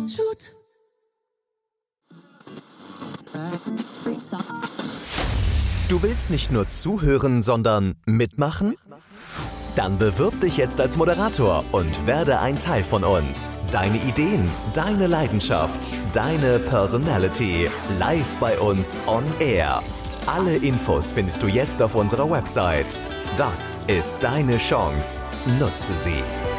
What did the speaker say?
Shoot. Du willst nicht nur zuhören, sondern mitmachen? Dann bewirb dich jetzt als Moderator und werde ein Teil von uns. Deine Ideen, deine Leidenschaft, deine Personality. Live bei uns on Air. Alle Infos findest du jetzt auf unserer Website. Das ist deine Chance. Nutze sie.